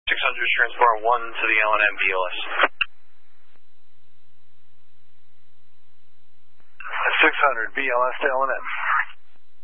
600 transport 1 to the LNM BLS. 600 BLS to LNM.